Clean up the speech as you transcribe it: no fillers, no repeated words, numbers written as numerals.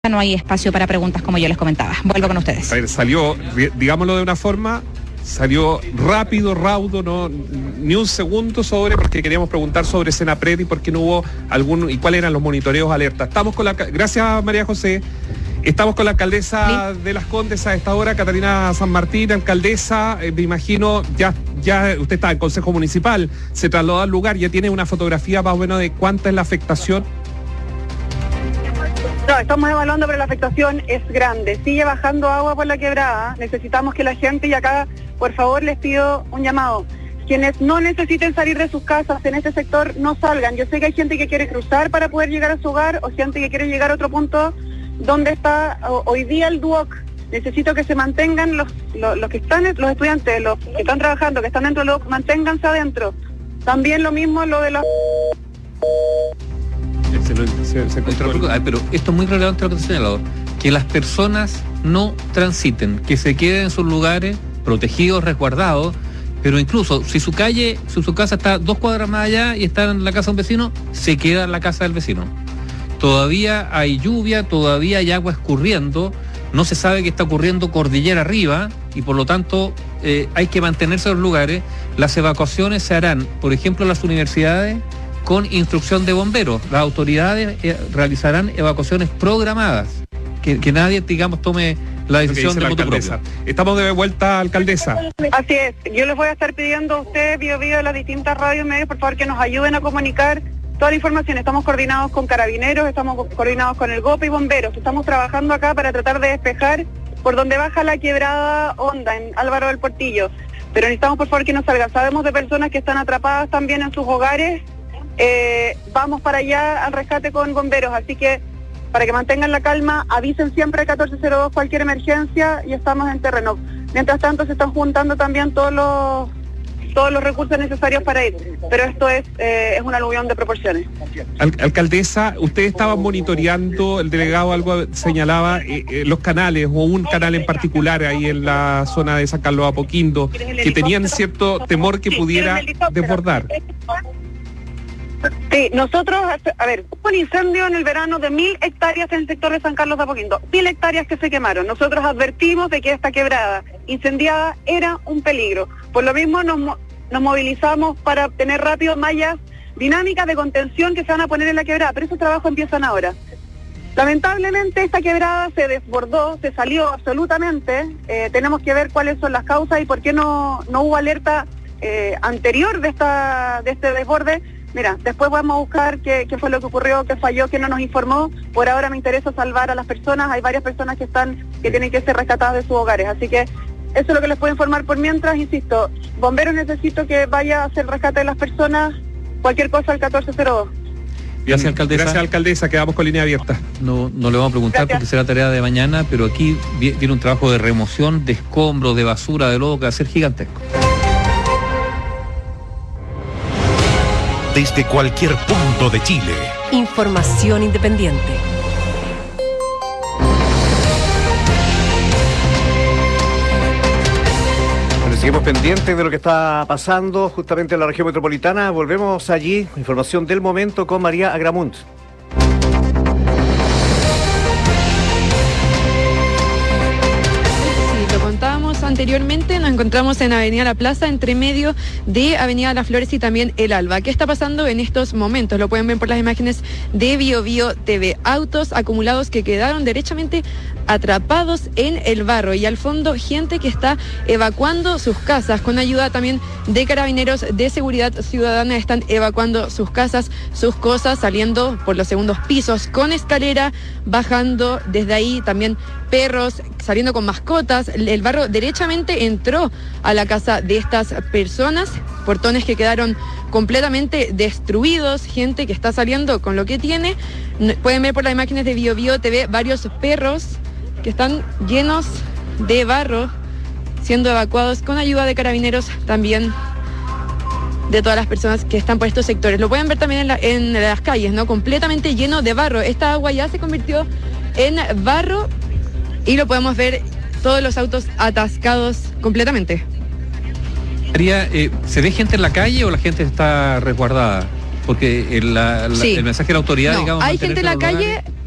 no hay espacio para preguntas, como yo les comentaba. Vuelvo con ustedes. A ver, salió, digámoslo de una forma, salió rápido, raudo, no ni un segundo porque queríamos preguntar sobre Senapred y por qué no hubo y cuáles eran los monitoreos alerta. Gracias, María José. Estamos con la alcaldesa de Las Condes a esta hora, Catalina San Martín, alcaldesa. Me imagino, ya usted está en el Consejo Municipal, se trasladó al lugar, ya tiene una fotografía más o menos de cuánta es la afectación. No, estamos evaluando, pero la afectación es grande. Sigue bajando agua por la quebrada. Necesitamos que la gente, y acá, por favor, les pido un llamado. Quienes no necesiten salir de sus casas en este sector, no salgan. Yo sé que hay gente que quiere cruzar para poder llegar a su hogar, o gente que quiere llegar a otro punto donde está hoy día el DUOC. Necesito que se mantengan los que están, los estudiantes, los que están trabajando, que están dentro del DUOC, manténganse adentro. También lo mismo lo de los... Pero esto es muy relevante lo que te he señalado, que las personas no transiten, que se queden en sus lugares protegidos, resguardados, pero incluso si su casa está 2 cuadras más allá y está en la casa de un vecino, se queda en la casa del vecino. Todavía hay lluvia, todavía hay agua escurriendo, no se sabe qué está ocurriendo cordillera arriba y por lo tanto hay que mantenerse en los lugares. Las evacuaciones se harán, por ejemplo, en las universidades, con instrucción de bomberos. Las autoridades realizarán evacuaciones programadas, que nadie, digamos, tome la decisión de motu propio. Estamos de vuelta, alcaldesa. Así es, yo les voy a estar pidiendo a ustedes, Bio de las distintas radios y medios, por favor, que nos ayuden a comunicar toda la información. Estamos coordinados con Carabineros, estamos coordinados con el GOPE y bomberos. Estamos trabajando acá para tratar de despejar por donde baja la quebrada Honda, en Álvaro del Portillo. Pero necesitamos, por favor, que nos salgan. Sabemos de personas que están atrapadas también en sus hogares. Vamos para allá al rescate con bomberos, así que para que mantengan la calma, avisen siempre al 1402 cualquier emergencia y estamos en terreno. Mientras tanto se están juntando también todos los recursos necesarios para ir, pero esto es un aluvión de proporciones. Alcaldesa, usted estaba monitoreando, el delegado algo señalaba, los canales o un canal en particular ahí en la zona de San Carlos Apoquindo, que tenían cierto temor que pudiera desbordar. Sí, nosotros, hubo un incendio en el verano de 1.000 hectáreas en el sector de San Carlos de Apoquindo, 1.000 hectáreas que se quemaron. Nosotros advertimos de que esta quebrada incendiada era un peligro. Por lo mismo nos movilizamos para tener rápido mallas dinámicas de contención que se van a poner en la quebrada, pero esos trabajos empiezan ahora. Lamentablemente esta quebrada se desbordó, se salió absolutamente. Tenemos que ver cuáles son las causas y por qué no hubo alerta anterior de este desborde. Mira, después vamos a buscar qué fue lo que ocurrió, qué falló, qué no nos informó. Por ahora me interesa salvar a las personas. Hay varias personas que tienen que ser rescatadas de sus hogares. Así que eso es lo que les puedo informar por mientras. Insisto, bomberos, necesito que vaya a hacer rescate de las personas. Cualquier cosa al 1402. Gracias, alcaldesa. Gracias, alcaldesa. Quedamos con línea abierta. No le vamos a preguntar. Gracias. Porque será tarea de mañana, pero aquí viene un trabajo de remoción, de escombros, de basura, de lodo que va a ser gigantesco. Desde cualquier punto de Chile. Información independiente. Bueno, seguimos pendientes de lo que está pasando justamente en la región metropolitana. Volvemos allí, información del momento con María Agramunt. Anteriormente nos encontramos en Avenida La Plaza, entre medio de Avenida Las Flores y también El Alba. ¿Qué está pasando en estos momentos? Lo pueden ver por las imágenes de Bio TV. Autos acumulados que quedaron derechamente atrapados en el barro y al fondo gente que está evacuando sus casas con ayuda también de Carabineros de Seguridad Ciudadana. Están evacuando sus casas, sus cosas, saliendo por los segundos pisos con escalera, bajando desde ahí también perros, saliendo con mascotas. El barro derechamente entró a la casa de estas personas, portones que quedaron completamente destruidos, gente que está saliendo con lo que tiene. Pueden ver por las imágenes de Bio TV varios perros que están llenos de barro, siendo evacuados con ayuda de Carabineros también de todas las personas que están por estos sectores. Lo pueden ver también en las calles, ¿no? Completamente lleno de barro. Esta agua ya se convirtió en barro y lo podemos ver, todos los autos atascados completamente. María, ¿se ve gente en la calle o la gente está resguardada? Porque el mensaje de la autoridad, no, digamos... hay gente en la calle,